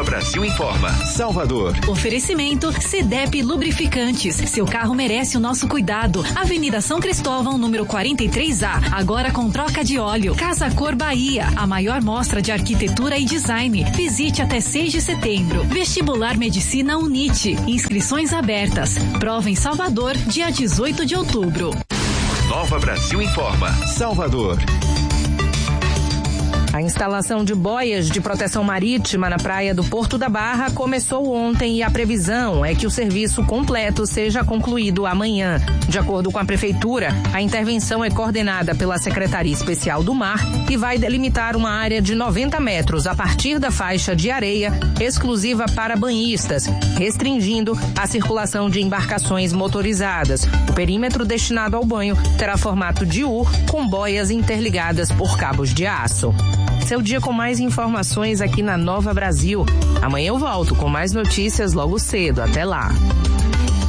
Nova Brasil Informa. Salvador. Oferecimento CDEP Lubrificantes. Seu carro merece o nosso cuidado. Avenida São Cristóvão, número 43A. Agora com troca de óleo. Casa Cor Bahia. A maior mostra de arquitetura e design. Visite até 6 de setembro. Vestibular Medicina UNIT. Inscrições abertas. Prova em Salvador, dia 18 de outubro. Nova Brasil Informa. Salvador. A instalação de boias de proteção marítima na praia do Porto da Barra começou ontem e a previsão é que o serviço completo seja concluído amanhã. De acordo com a Prefeitura, a intervenção é coordenada pela Secretaria Especial do Mar e vai delimitar uma área de 90 metros a partir da faixa de areia exclusiva para banhistas, restringindo a circulação de embarcações motorizadas. O perímetro destinado ao banho terá formato de U com boias interligadas por cabos de aço. Seu dia com mais informações aqui na Nova Brasil. Amanhã eu volto com mais notícias logo cedo. Até lá.